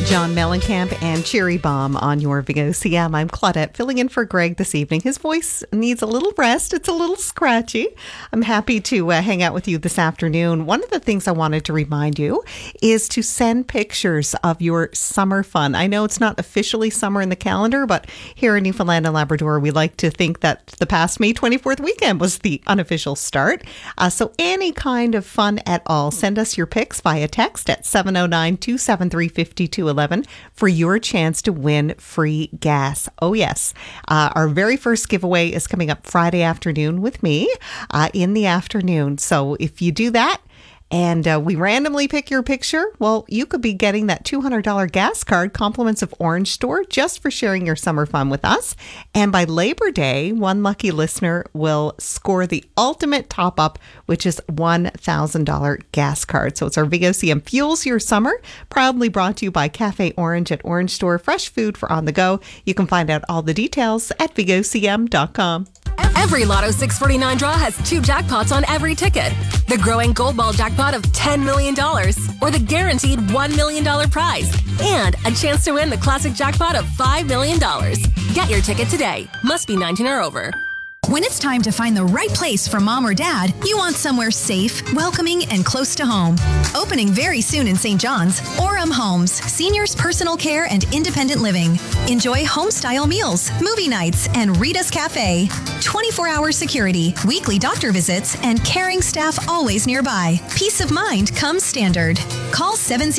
John Mellencamp and Cherry Bomb on your VOCM. I'm Claudette, filling in for Greg this evening. His voice needs a little rest. It's a little scratchy. I'm happy to hang out with you this afternoon. One of the things I wanted to remind you is to send pictures of your summer fun. I know it's not officially summer in the calendar, but here in Newfoundland and Labrador, we like to think that the past May 24th weekend was the unofficial start. So any kind of fun at all, send us your pics via text at 709-273-5211 for your chance to win free gas. Oh, yes. Our very first giveaway is coming up Friday afternoon with me in the afternoon. So if you do that, and we randomly pick your picture, well, you could be getting that $200 gas card, compliments of Orange Store, just for sharing your summer fun with us. And by Labor Day, one lucky listener will score the ultimate top-up, which is $1,000 gas card. So it's our VOCM Fuels Your Summer, proudly brought to you by Cafe Orange at Orange Store, fresh food for on the go. You can find out all the details at VOCM.com. Every Lotto 649 draw has 2 jackpots on every ticket. The growing Gold Ball jackpot of $10 million or the guaranteed $1 million prize. And a chance to win the classic jackpot of $5 million. Get your ticket today. Must be 19 or over. When it's time to find the right place for mom or dad, you want somewhere safe, welcoming, and close to home. Opening very soon in St. John's, Orem Homes, seniors personal care and independent living. Enjoy home-style meals, movie nights, and Rita's Cafe. 24-hour security, weekly doctor visits, and caring staff always nearby. Peace of mind comes standard. Call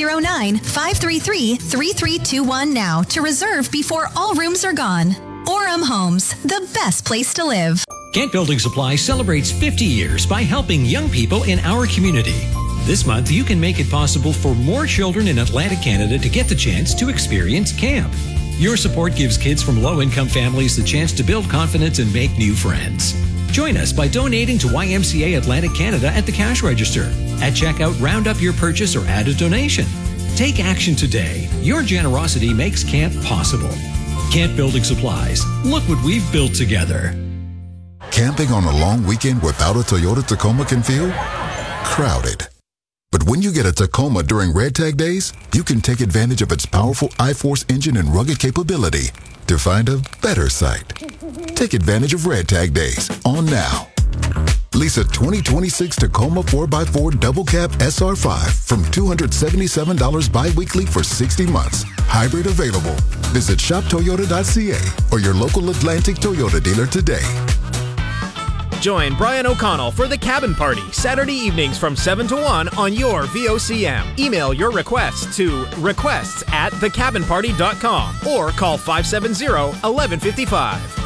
709-533-3321 now to reserve before all rooms are gone. Orem Homes, the best place to live. Kent Building Supply celebrates 50 years by helping young people in our community. This month, you can make it possible for more children in Atlantic Canada to get the chance to experience camp. Your support gives kids from low-income families the chance to build confidence and make new friends. Join us by donating to YMCA Atlantic Canada at the cash register. At checkout, round up your purchase or add a donation. Take action today. Your generosity makes camp possible. Kent Building Supplies. Look what we've built together. Camping on a long weekend without a Toyota Tacoma can feel crowded. But when you get a Tacoma during Red Tag Days, you can take advantage of its powerful I-Force engine and rugged capability to find a better site. Take advantage of Red Tag Days on now. Lease a 2026 Tacoma 4x4 Double Cab SR5 from $277 bi-weekly for 60 months. Hybrid available. Visit shoptoyota.ca or your local Atlantic Toyota dealer today. Join Brian O'Connell for The Cabin Party, Saturday evenings from 7 to 1 on your VOCM. Email your requests to requests@thecabinparty.com or call 570-1155.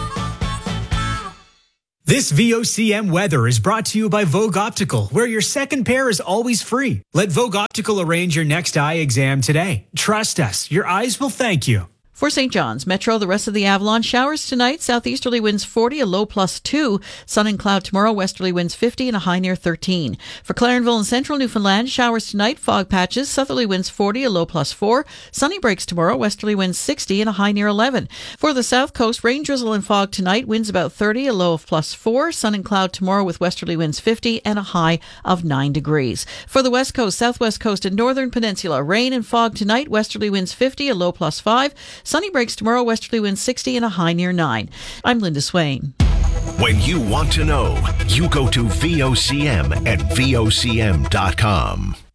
This VOCM weather is brought to you by Vogue Optical, where your second pair is always free. Let Vogue Optical arrange your next eye exam today. Trust us, your eyes will thank you. For St. John's Metro, the rest of the Avalon, showers tonight, southeasterly winds 40, a low +2. Sun and cloud tomorrow, westerly winds 50 and a high near 13. For Clarenville and central Newfoundland, showers tonight, fog patches, southerly winds 40, a low +4. Sunny breaks tomorrow, westerly winds 60 and a high near 11. For the south coast, rain, drizzle and fog tonight, winds about 30, a low of +4. Sun and cloud tomorrow with westerly winds 50 and a high of 9 degrees. For the west coast, southwest coast and northern peninsula, rain and fog tonight, westerly winds 50, a low +5. Sunny breaks tomorrow, westerly winds 60 and a high near 9. I'm Linda Swain. When you want to know, you go to VOCM at VOCM.com.